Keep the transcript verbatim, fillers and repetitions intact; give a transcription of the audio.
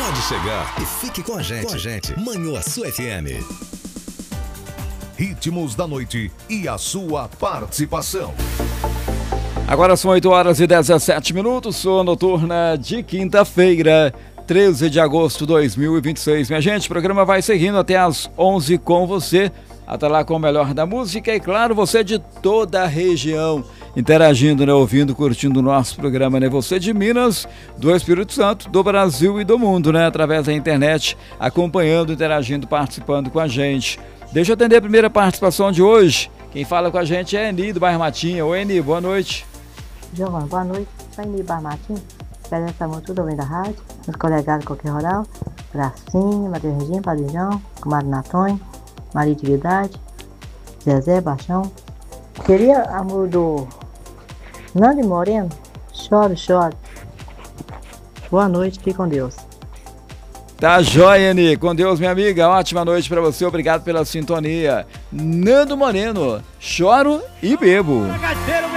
Pode chegar e fique com a gente. Com a gente. Manhuaçu F M. Ritmos da noite e a sua participação. Agora são oito horas e dezessete minutos, sua noturna de quinta-feira, treze de agosto de dois mil e vinte e seis. Minha gente, o programa vai seguindo até às onze com você, até lá com o melhor da música e, claro, você de toda a região, interagindo, né, ouvindo, curtindo o nosso programa, né? Você de Minas, do Espírito Santo, do Brasil e do mundo, né? Através da internet, acompanhando, interagindo, participando com a gente. Deixa eu atender a primeira participação de hoje. Quem fala com a gente é Eni, do bairro Matinha. Oi, Eni, boa noite. Giovana, boa noite. Sou Eni, bairro Matinha. Espero essa mão tudo bem da rádio. Meus colegas de qualquer rural. Gracinha, Matheus Regina, Padrinhão, Comadre Natônia, Maria Atividade, Zezé, Baixão. Queria amor do Nando Moreno. Choro, choro. Boa noite, fique com Deus. Tá joia, Eni. Com Deus, minha amiga. Ótima noite pra você. Obrigado pela sintonia. Nando Moreno. Choro e bebo.